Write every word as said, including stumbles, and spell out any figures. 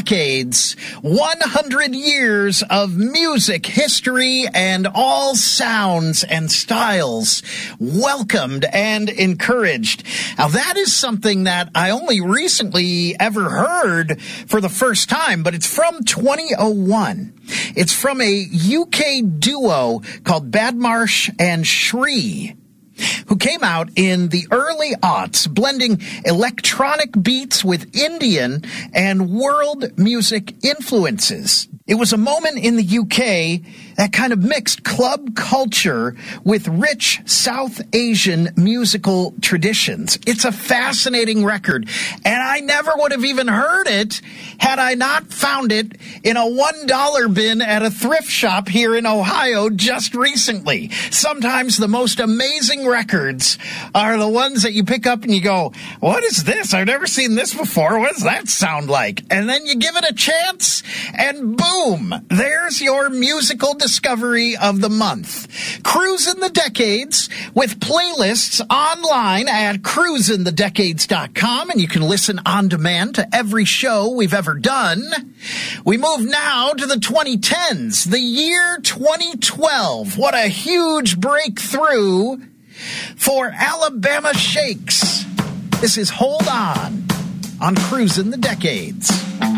Decades, one hundred years of music, history, and all sounds and styles welcomed and encouraged. Now, that is something that I only recently ever heard for the first time, but it's from twenty oh one. It's from a U K duo called Badmarsh and Shri, who came out in the early aughts, blending electronic beats with Indian and world music influences. It was a moment in the U K that kind of mixed club culture with rich South Asian musical traditions. It's a fascinating record, and I never would have even heard it had I not found it in a one dollar bin at a thrift shop here in Ohio just recently. Sometimes the most amazing records are the ones that you pick up and you go, what is this? I've never seen this before. What does that sound like? And then you give it a chance, and boom, there's your musical discovery of the month. Cruisin' the Decades with playlists online at cruisin the decades dot com, and you can listen on demand to every show we've ever done. We move now to the twenty tens, the year twenty twelve. What a huge breakthrough for Alabama Shakes. This is Hold On on Cruisin' the Decades.